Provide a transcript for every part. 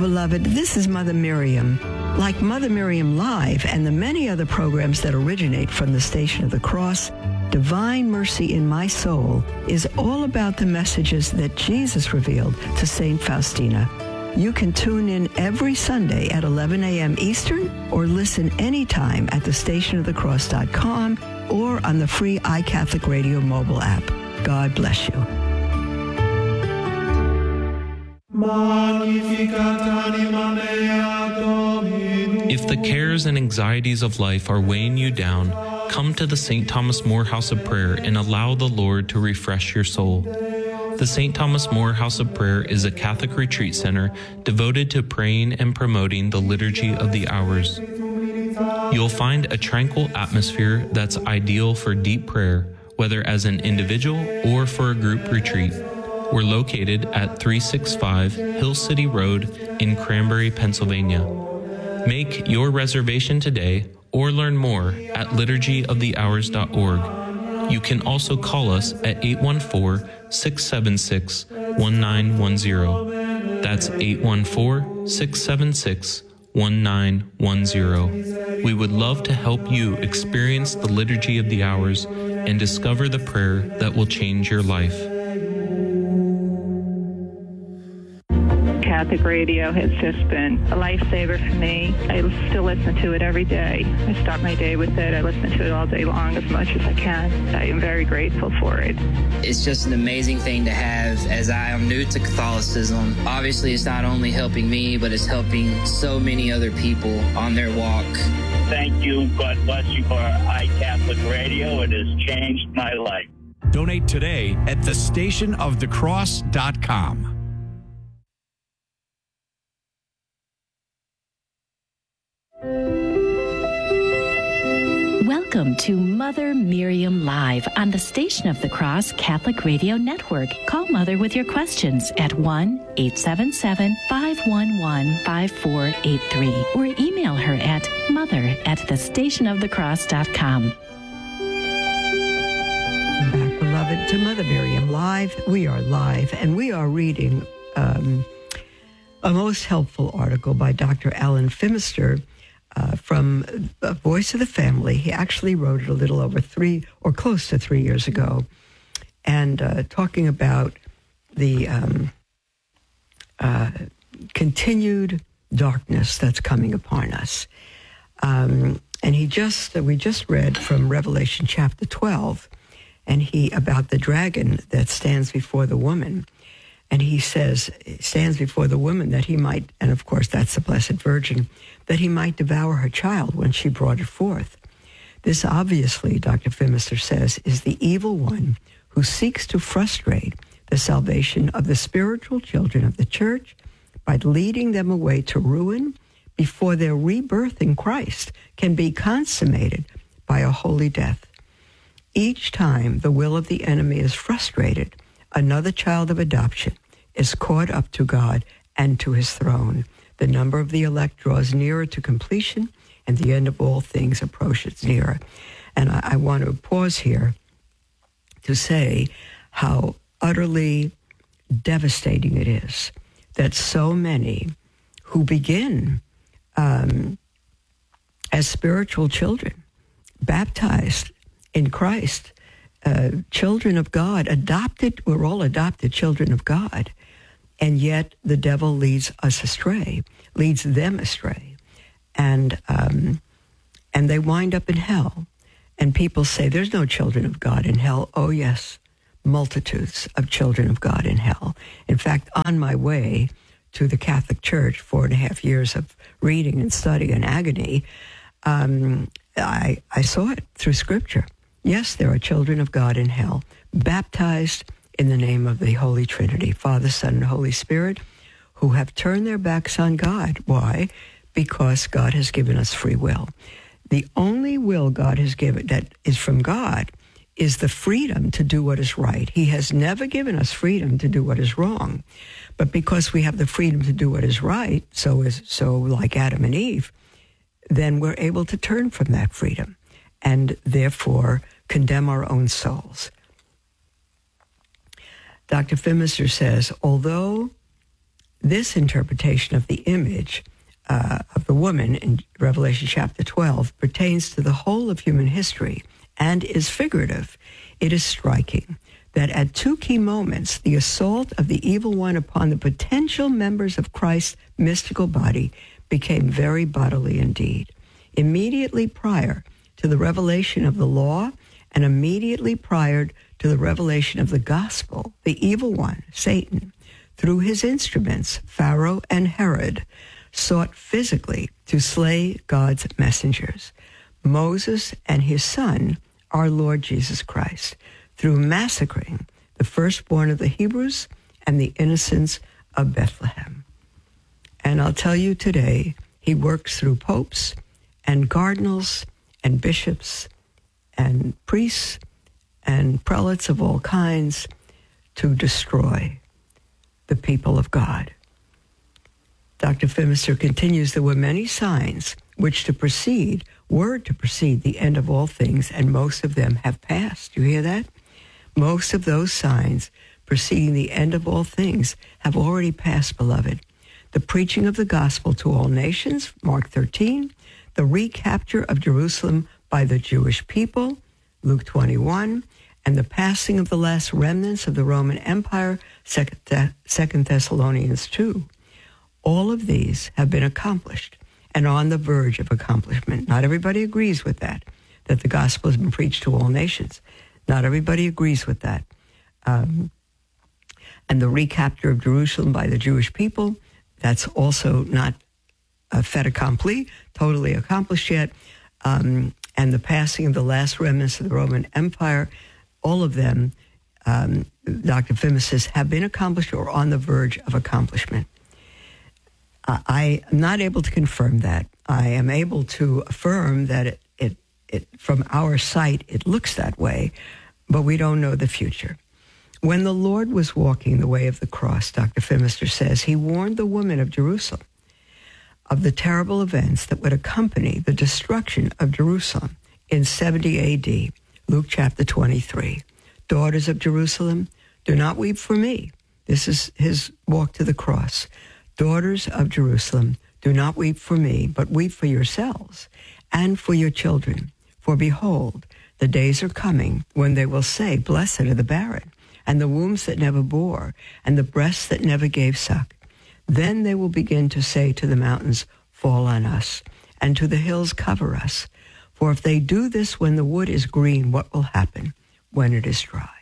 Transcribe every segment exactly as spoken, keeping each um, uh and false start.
beloved, this is Mother Miriam. Like Mother Miriam Live and the many other programs that originate from the Station of the Cross, Divine Mercy in My Soul is all about the messages that Jesus revealed to Saint Faustina. You can tune in every Sunday at eleven a.m. Eastern or listen anytime at the station of the cross dot com or on the free iCatholic Radio mobile app. God bless you. If the cares and anxieties of life are weighing you down, come to the Saint Thomas More House of Prayer and allow the Lord to refresh your soul. The Saint Thomas More House of Prayer is a Catholic retreat center devoted to praying and promoting the Liturgy of the Hours. You'll find a tranquil atmosphere that's ideal for deep prayer, whether as an individual or for a group retreat. We're located at three sixty-five Hill City Road in Cranberry, Pennsylvania. Make your reservation today or learn more at liturgy of the hours dot org. You can also call us at eight one four, six seven six, one nine one zero. That's eight one four, six seven six, one nine one zero. We would love to help you experience the Liturgy of the Hours and discover the prayer that will change your life. Catholic radio has just been a lifesaver for me. I still listen to it every day. I start my day with it. I listen to it all day long as much as I can. I am very grateful for it. It's just an amazing thing to have as I am new to Catholicism. Obviously, it's not only helping me, but it's helping so many other people on their walk. Thank you. God bless you for iCatholic Radio. It has changed my life. Donate today at the station of the cross dot com. Welcome to Mother Miriam Live on the Station of the Cross Catholic Radio Network. Call Mother with your questions at one eight seven seven, five one one, five four eight three or email her at mother at the station of the cross dot com. Back, beloved, to Mother Miriam Live. We are live, and we are reading um, a most helpful article by Doctor Alan Phimister, Uh, from uh, Voice of the Family. He actually wrote it a little over three or close to three years ago, and uh, talking about the um, uh, continued darkness that's coming upon us. Um, and he just uh, we just read from Revelation chapter twelve, and he about the dragon that stands before the woman. And he says, stands before the woman that he might, and of course that's the Blessed Virgin, that he might devour her child when she brought it forth. This obviously, Doctor Phimister says, is the evil one who seeks to frustrate the salvation of the spiritual children of the church by leading them away to ruin before their rebirth in Christ can be consummated by a holy death. Each time the will of the enemy is frustrated, another child of adoption is caught up to God and to his throne. The number of the elect draws nearer to completion, and the end of all things approaches nearer. And I, I want to pause here to say how utterly devastating it is that so many who begin um, as spiritual children, baptized in Christ, uh, children of God, adopted, we're all adopted children of God, and yet the devil leads us astray, leads them astray. And um, and they wind up in hell. And people say, there's no children of God in hell. Oh, yes, multitudes of children of God in hell. In fact, on my way to the Catholic Church, four and a half years of reading and study and agony, um, I, I saw it through Scripture. Yes, there are children of God in hell, baptized in the name of the Holy Trinity, Father, Son, and Holy Spirit, who have turned their backs on God. Why? Because God has given us free will. The only will God has given that is from God is the freedom to do what is right. He has never given us freedom to do what is wrong. But because we have the freedom to do what is right, so is so like Adam and Eve, then we're able to turn from that freedom and therefore condemn our own souls. Doctor Phimister says, although This interpretation of the image uh, of the woman in Revelation chapter twelve pertains to the whole of human history and is figurative. It is striking that at two key moments, the assault of the evil one upon the potential members of Christ's mystical body became very bodily indeed. Immediately prior to the revelation of the law and immediately prior to the revelation of the gospel, the evil one, Satan, through his instruments, Pharaoh and Herod, sought physically to slay God's messengers, Moses and his son, our Lord Jesus Christ, through massacring the firstborn of the Hebrews and the innocents of Bethlehem. And I'll tell you today, he works through popes and cardinals and bishops and priests and prelates of all kinds to destroy the people of God. Doctor Phimister continues, there were many signs which to precede, were to precede the end of all things, and most of them have passed. You hear that? Most of those signs preceding the end of all things have already passed, beloved. The preaching of the gospel to all nations, Mark thirteen, the recapture of Jerusalem by the Jewish people, Luke twenty-one, and the passing of the last remnants of the Roman Empire, Second Thessalonians two. All of these have been accomplished and on the verge of accomplishment. Not everybody agrees with that, that the gospel has been preached to all nations. Not everybody agrees with that. Um, and the recapture of Jerusalem by the Jewish people, that's also not a fait accompli, totally accomplished yet. Um, and the passing of the last remnants of the Roman Empire, all of them, um, Doctor Phimister says, have been accomplished or on the verge of accomplishment. Uh, I am not able to confirm that. I am able to affirm that it, it, it, from our sight, it looks that way, but we don't know the future. When the Lord was walking the way of the cross, Doctor Phimister says, he warned the women of Jerusalem of the terrible events that would accompany the destruction of Jerusalem in seventy A D, Luke chapter twenty-three. Daughters of Jerusalem, do not weep for me. This is his walk to the cross. Daughters of Jerusalem, do not weep for me, but weep for yourselves and for your children. For behold, the days are coming when they will say, blessed are the barren, and the wombs that never bore, and the breasts that never gave suck. Then they will begin to say to the mountains, fall on us, and to the hills, cover us. For if they do this when the wood is green, what will happen when it is dry?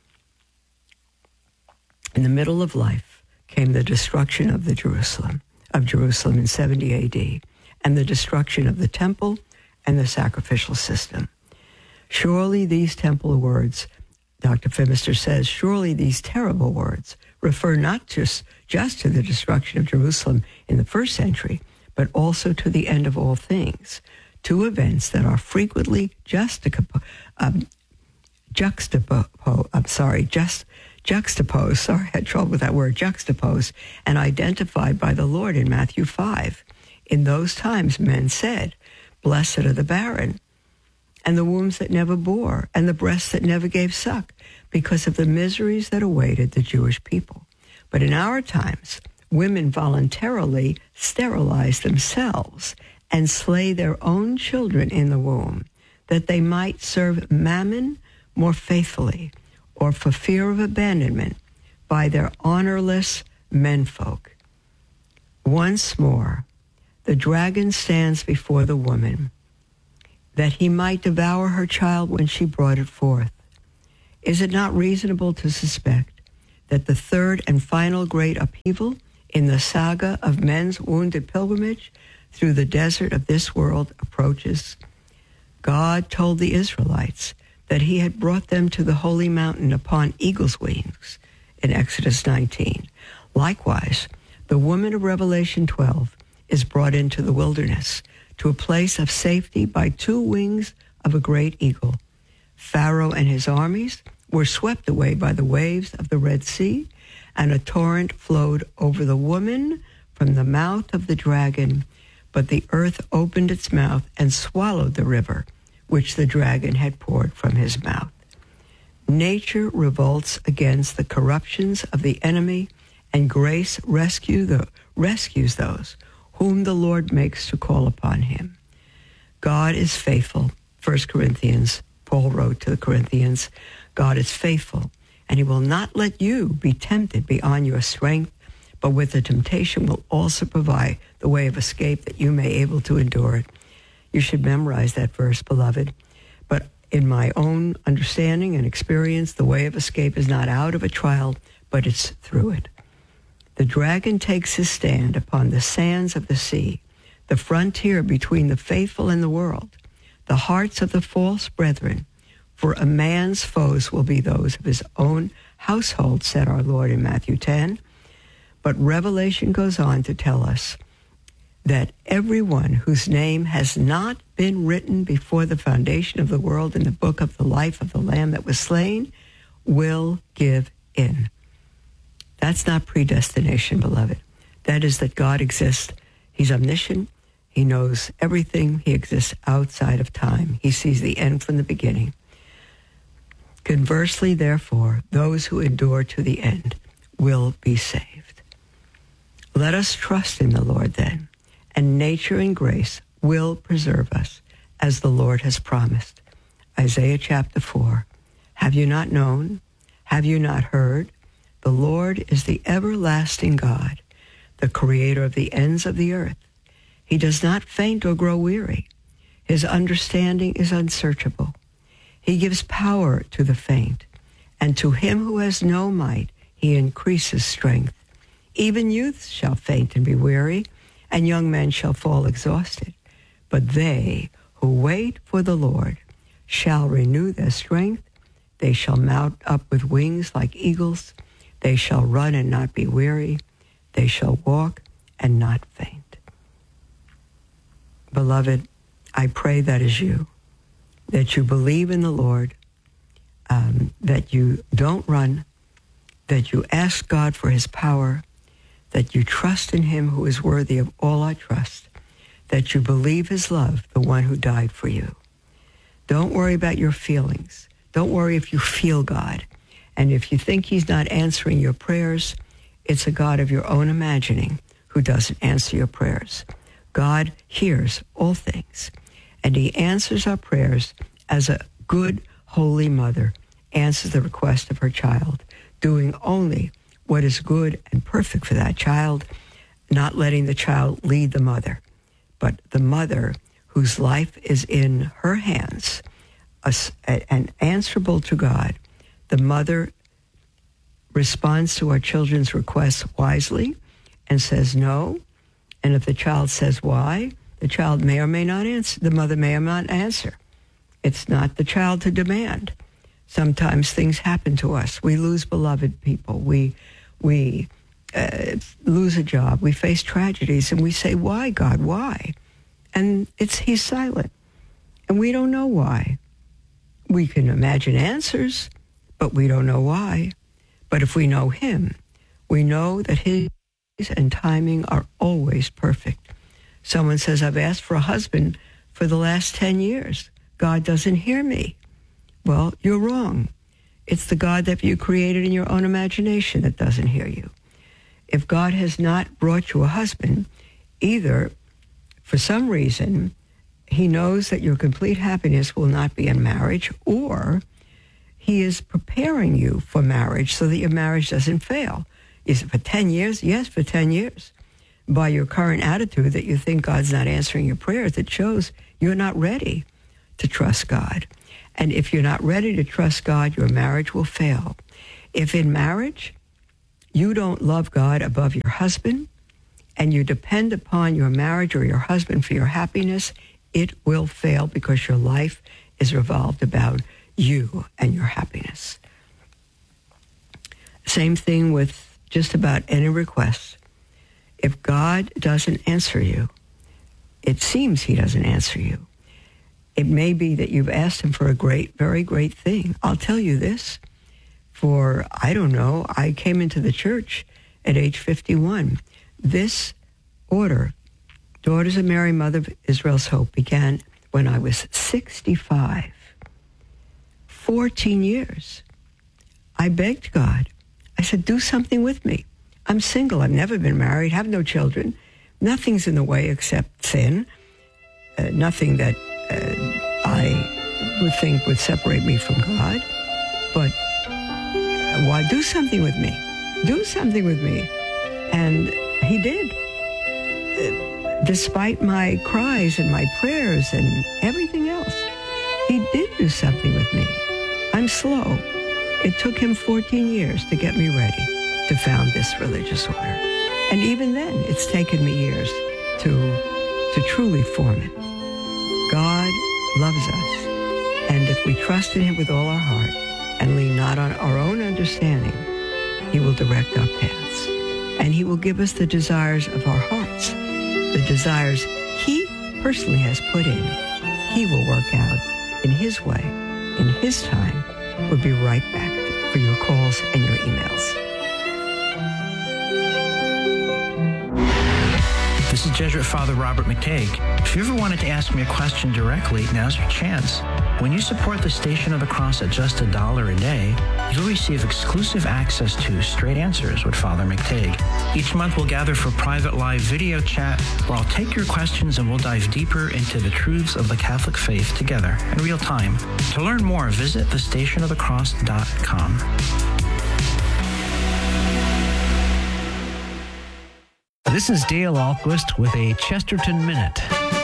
In the middle of life came the destruction of the Jerusalem, of Jerusalem in seventy A D, and the destruction of the temple and the sacrificial system. Surely these temple words, Doctor Phimister says, surely these terrible words refer not just, just to the destruction of Jerusalem in the first century, but also to the end of all things, two events that are frequently juxtaposed, um, juxtaposed, I'm sorry, just juxtaposed, sorry, I had trouble with that word, juxtaposed, and identified by the Lord in Matthew five. In those times, men said, blessed are the barren, and the wombs that never bore, and the breasts that never gave suck, because of the miseries that awaited the Jewish people. But in our times, women voluntarily sterilize themselves and slay their own children in the womb, that they might serve Mammon more faithfully, or for fear of abandonment by their honorless menfolk. Once more, the dragon stands before the woman, that he might devour her child when she brought it forth. Is it not reasonable to suspect that the third and final great upheaval in the saga of men's wounded pilgrimage through the desert of this world approaches? God told the Israelites that he had brought them to the holy mountain upon eagle's wings in Exodus nineteen. Likewise, the woman of Revelation twelve is brought into the wilderness, to a place of safety by two wings of a great eagle. Pharaoh and his armies were swept away by the waves of the Red Sea, and a torrent flowed over the woman from the mouth of the dragon, but the earth opened its mouth and swallowed the river, which the dragon had poured from his mouth. Nature revolts against the corruptions of the enemy and grace rescue the, rescues those whom the Lord makes to call upon him. God is faithful. First Corinthians, Paul wrote to the Corinthians, God is faithful, and he will not let you be tempted beyond your strength, but with the temptation will also provide the way of escape that you may be able to endure it. You should memorize that verse, beloved. But in my own understanding and experience, the way of escape is not out of a trial, but it's through it. The dragon takes his stand upon the sands of the sea, the frontier between the faithful and the world, the hearts of the false brethren. For a man's foes will be those of his own household, said our Lord in Matthew ten. But Revelation goes on to tell us that everyone whose name has not been written before the foundation of the world in the book of the life of the Lamb that was slain will give in. That's not predestination, beloved. That is that God exists. He's omniscient. He knows everything. He exists outside of time. He sees the end from the beginning. Conversely, therefore, those who endure to the end will be saved. Let us trust in the Lord then, and nature and grace will preserve us, as the Lord has promised. Isaiah chapter four. Have you not known? Have you not heard? The Lord is the everlasting God, the creator of the ends of the earth. He does not faint or grow weary. His understanding is unsearchable. He gives power to the faint, and to him who has no might, he increases strength. Even youths shall faint and be weary, and young men shall fall exhausted. But they who wait for the Lord shall renew their strength. They shall mount up with wings like eagles. They shall run and not be weary. They shall walk and not faint. Beloved, I pray that is you, that you believe in the Lord, um, that you don't run, that you ask God for his power, that you trust in him who is worthy of all our trust, that you believe his love, the one who died for you. Don't worry about your feelings. Don't worry if you feel God. And if you think he's not answering your prayers, it's a God of your own imagining who doesn't answer your prayers. God hears all things, and he answers our prayers as a good, holy mother answers the request of her child, doing only what is good and perfect for that child, not letting the child lead the mother, but the mother whose life is in her hands and answerable to God. The mother responds to our children's requests wisely and says no. And if the child says why, the child may or may not answer. The mother may or may not answer. It's not the child to demand. Sometimes things happen to us. We lose beloved people. We we uh, lose a job. We face tragedies, and we say, "Why, God? Why?" And it's he's silent, and we don't know why. We can imagine answers, but we don't know why. But if we know him, we know that his and timing are always perfect. Someone says, "I've asked for a husband for the last ten years. God doesn't hear me." Well, you're wrong. It's the God that you created in your own imagination that doesn't hear you. If God has not brought you a husband, either for some reason he knows that your complete happiness will not be in marriage, or he is preparing you for marriage so that your marriage doesn't fail. Is it for ten years? Yes, for ten years. By your current attitude that you think God's not answering your prayers, it shows you're not ready to trust God. And if you're not ready to trust God, your marriage will fail. If in marriage you don't love God above your husband, and you depend upon your marriage or your husband for your happiness, it will fail because your life is revolved about you and your happiness. Same thing with just about any request. If God doesn't answer you, it seems he doesn't answer you. It may be that you've asked him for a great, very great thing. I'll tell you this. For, I don't know, I came into the church at age fifty-one. This order, Daughters of Mary, Mother of Israel's Hope, began when I was sixty-five. fourteen years. I begged God. I said, do something with me. I'm single. I've never been married, have no children. Nothing's in the way except sin. Uh, nothing that uh, I would think would separate me from God. But uh, why do something with me? Do something with me. And he did. Uh, despite my cries and my prayers and everything else, he did do something with me. I'm slow. It took him fourteen years to get me ready to found this religious order. And even then, it's taken me years to, to truly form it. God loves us. And if we trust in him with all our heart and lean not on our own understanding, he will direct our paths. And he will give us the desires of our hearts, the desires he personally has put in. He will work out in his way, in his time. We'll be right back for your calls and your emails. This is Jesuit Father Robert McTague. If you ever wanted to ask me a question directly, now's your chance. When you support the Station of the Cross at just a dollar a day, you'll receive exclusive access to Straight Answers with Father McTague. Each month we'll gather for private live video chat where I'll take your questions and we'll dive deeper into the truths of the Catholic faith together in real time. To learn more, visit the station of the cross dot com. This is Dale Ahlquist with a Chesterton Minute.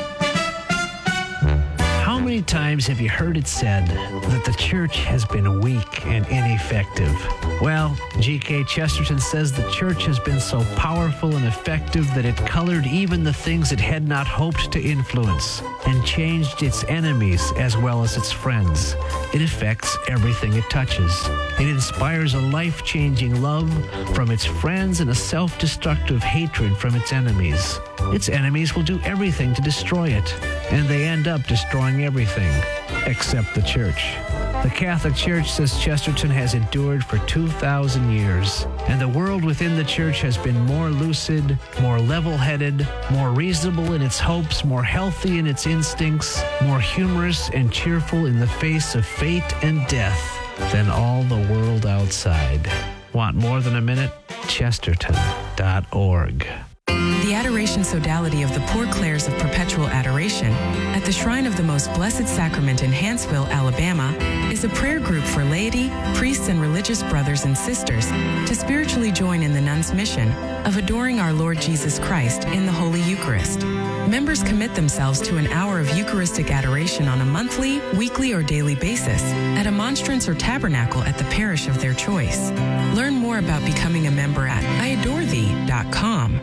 How many times have you heard it said that the church has been weak and ineffective? Well, G K Chesterton says the church has been so powerful and effective that it colored even the things it had not hoped to influence and changed its enemies as well as its friends. It affects everything it touches. It inspires a life-changing love from its friends and a self-destructive hatred from its enemies. Its enemies will do everything to destroy it, and they end up destroying everything, except the church. The Catholic Church, says Chesterton, has endured for two thousand years, and the world within the church has been more lucid, more level-headed, more reasonable in its hopes, more healthy in its instincts, more humorous and cheerful in the face of fate and death than all the world outside. Want more than a minute? Chesterton dot org. The Adoration Sodality of the Poor Clares of Perpetual Adoration at the Shrine of the Most Blessed Sacrament in Hanceville, Alabama, is a prayer group for laity, priests, and religious brothers and sisters to spiritually join in the nuns' mission of adoring our Lord Jesus Christ in the Holy Eucharist. Members commit themselves to an hour of Eucharistic adoration on a monthly, weekly, or daily basis at a monstrance or tabernacle at the parish of their choice. Learn more about becoming a member at I adore thee dot com.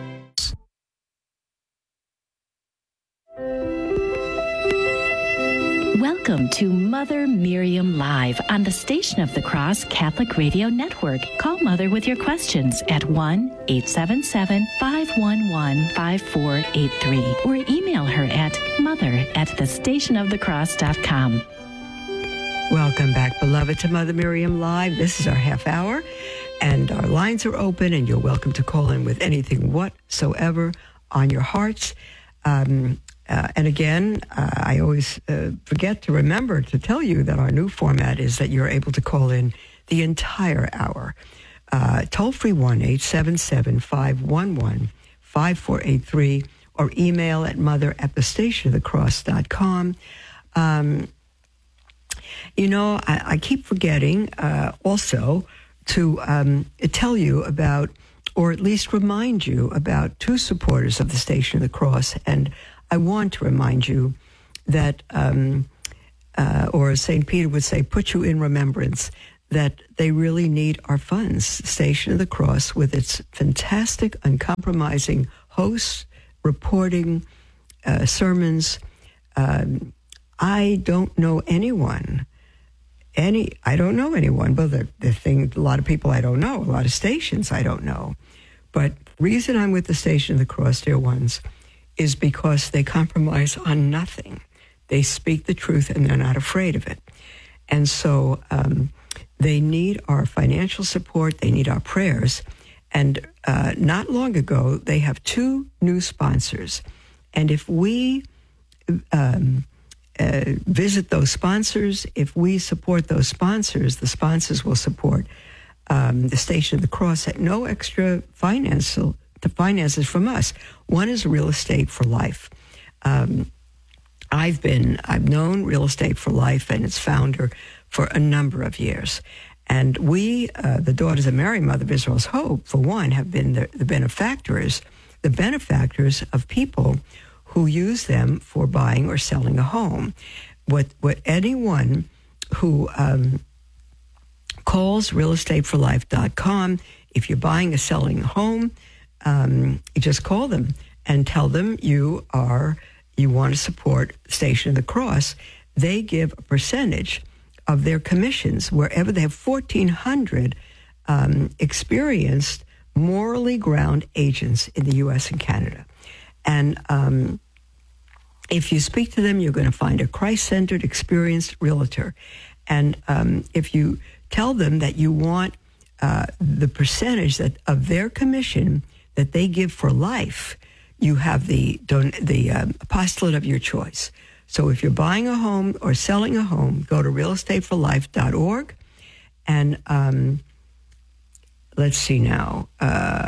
Welcome to Mother Miriam Live on the Station of the Cross Catholic Radio Network. Call Mother with your questions at one eight seven seven, five one one, five four eight three or email her at mother at the station of the cross dot com. Welcome back, beloved, to Mother Miriam Live. This is our half hour, and our lines are open, and you're welcome to call in with anything whatsoever on your hearts. Um, Uh, and again, uh, I always uh, forget to remember to tell you that our new format is that you're able to call in the entire hour. Uh, toll free one eight seven seven, five one one, five four eight three or email at mother at the station of the cross dot com. Um, you know, I, I keep forgetting uh, also to um, tell you about, or at least remind you about, two supporters of the Station of the Cross. And I want to remind you that, um, uh, or as Saint Peter would say, put you in remembrance that they really need our funds. Station of the Cross, with its fantastic, uncompromising hosts, reporting, uh, sermons. Um, I don't know anyone, any, I don't know anyone, but the, the thing, a lot of people I don't know, a lot of stations I don't know. But the reason I'm with the Station of the Cross, dear ones, is because they compromise on nothing. They speak the truth and they're not afraid of it. And so um, they need our financial support. They need our prayers. And uh, not long ago, they have two new sponsors. And if we um, uh, visit those sponsors, if we support those sponsors, the sponsors will support um, the Station of the Cross at no extra financial the finances from us. One is Real Estate for Life. Um, I've been, I've known Real Estate for Life and its founder for a number of years. And we, uh, the Daughters of Mary, Mother of Israel's Hope, for one, have been the, the benefactors, the benefactors of people who use them for buying or selling a home. What, what anyone who um, calls real estate for life dot com, if you're buying or selling a home, um, you just call them and tell them you are, you want to support Station of the Cross. They give a percentage of their commissions wherever they have fourteen hundred um, experienced, morally ground agents in the U S and Canada. And um, if you speak to them, you're going to find a Christ-centered, experienced realtor. And um, if you tell them that you want uh, the percentage that of their commission that they give for life, you have the don- the um, apostolate of your choice. So if you're buying a home or selling a home, go to real estate for life dot org. And um, let's see now. Uh,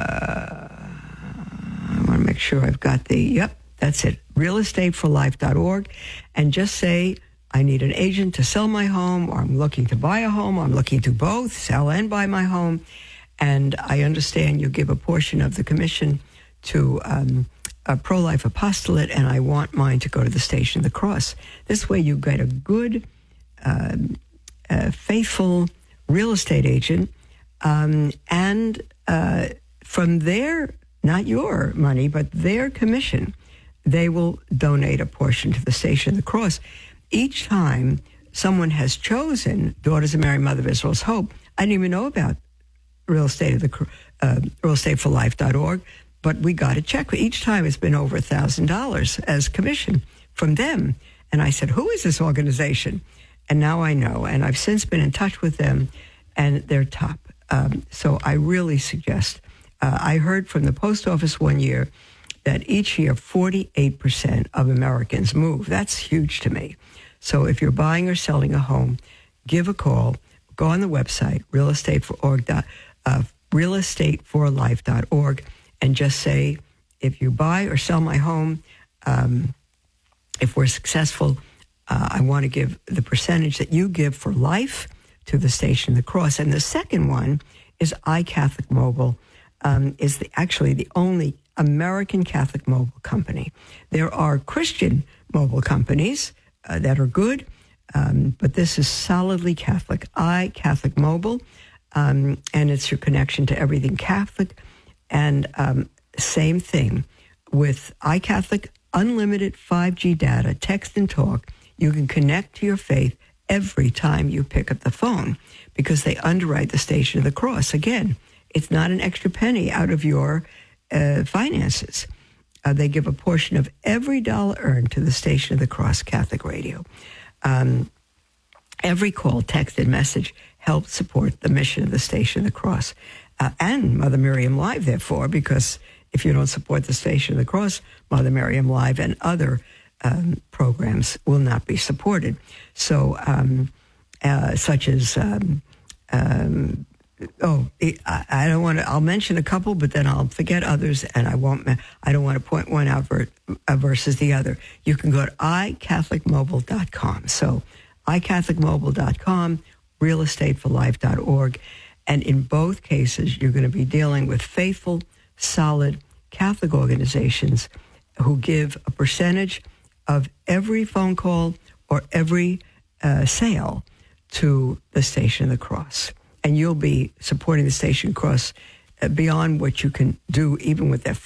I want to make sure I've got the, yep, that's it, real estate for life dot org. And just say, I need an agent to sell my home, or I'm looking to buy a home, or I'm looking to both, sell and buy my home. And I understand you give a portion of the commission to um, a pro-life apostolate, and I want mine to go to the Station of the Cross. This way you get a good, uh, uh, faithful real estate agent, um, and uh, from their, not your money, but their commission, they will donate a portion to the Station of the Cross. Each time someone has chosen Daughters of Mary, Mother of Israel's Hope, I didn't even know about real estate of the uh, real estate for life dot org, but we got a check. Each time it's been over a thousand dollars as commission from them. And I said, who is this organization? And now I know. And I've since been in touch with them, and they're top. Um, so I really suggest, uh, I heard from the post office one year that each year forty-eight percent of Americans move. That's huge to me. So if you're buying or selling a home, give a call. Go on the website, real estate for org, uh, real estate for life dot org, and just say, if you buy or sell my home, um, if we're successful, uh, I want to give the percentage that you give for life to the Station of the Cross. And the second one is iCatholic Mobile, um, is the, actually the only American Catholic mobile company. There are Christian mobile companies uh, that are good, um, but this is solidly Catholic. iCatholic Mobile, um, and it's your connection to everything Catholic. And um, same thing with iCatholic, unlimited five G data, text and talk. You can connect to your faith every time you pick up the phone because they underwrite the Station of the Cross. Again, it's not an extra penny out of your uh, finances. Uh, they give a portion of every dollar earned to the Station of the Cross Catholic Radio. Um, every call, text, and message helps support the mission of the Station of the Cross. Uh, and Mother Miriam Live, therefore, because if you don't support the Station of the Cross, Mother Miriam Live and other um, programs will not be supported. So, um, uh, such as, um, um, oh, I, I don't want to, I'll mention a couple, but then I'll forget others, and I won't, I don't want to point one out ver, uh, versus the other. You can go to i catholic mobile dot com. So, i catholic mobile dot com, real estate for life dot org. And in both cases, you're going to be dealing with faithful, solid Catholic organizations who give a percentage of every phone call or every uh, sale to the Station of the Cross. And you'll be supporting the Station of the Cross beyond what you can do even with their